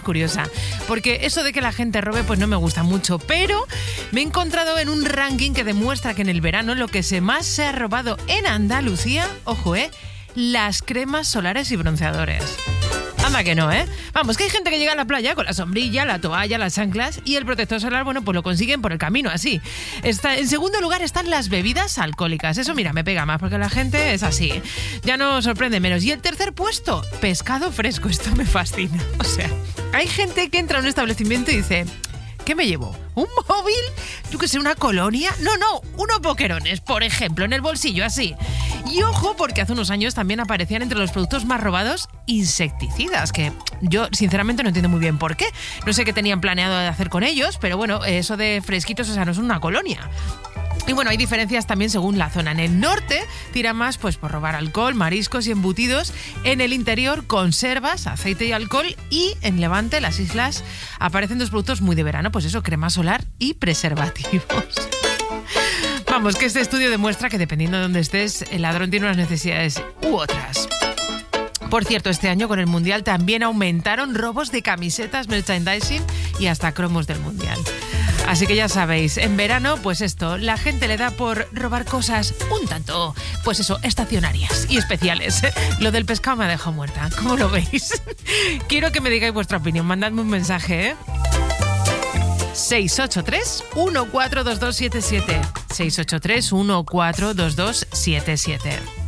curiosa, porque eso de que la gente robe pues no me gusta mucho, pero me he encontrado en un ranking que demuestra que en el verano lo que más se ha robado en Andalucía, ojo, las cremas solares y bronceadores. Anda que no, Vamos, que hay gente que llega a la playa con la sombrilla, la toalla, las chanclas y el protector solar, bueno, pues lo consiguen por el camino, así. En segundo lugar están las bebidas alcohólicas. Eso, mira, me pega más porque la gente es así. Ya no sorprende menos. Y el tercer puesto, pescado fresco. Esto me fascina. O sea, hay gente que entra a un establecimiento y dice... ¿Qué me llevo? ¿Un móvil? ¿Yo qué sé, una colonia? No, unos boquerones, por ejemplo, en el bolsillo, así. Y ojo, porque hace unos años también aparecían entre los productos más robados insecticidas, que yo sinceramente no entiendo muy bien por qué. No sé qué tenían planeado de hacer con ellos, pero bueno, eso de fresquitos, o sea, no es una colonia. Y bueno, hay diferencias también según la zona. En el norte tira más pues por robar alcohol, mariscos y embutidos. En el interior, conservas, aceite y alcohol. Y en Levante, las islas, aparecen dos productos muy de verano. Pues eso, crema solar y preservativos. Vamos, que este estudio demuestra que dependiendo de dónde estés, el ladrón tiene unas necesidades u otras. Por cierto, este año con el Mundial también aumentaron robos de camisetas, merchandising y hasta cromos del Mundial. Así que ya sabéis, en verano, pues esto, la gente le da por robar cosas un tanto, pues eso, estacionarias y especiales. Lo del pescado me ha dejado muerta, ¿cómo lo veis? Quiero que me digáis vuestra opinión, mandadme un mensaje, 683-142277. 683-142277.